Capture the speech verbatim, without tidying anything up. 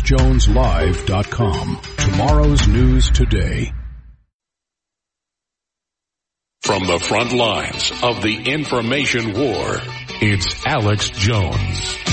jones live dot com. Tomorrow's news today. From the front lines of the information war, it's Alex Jones.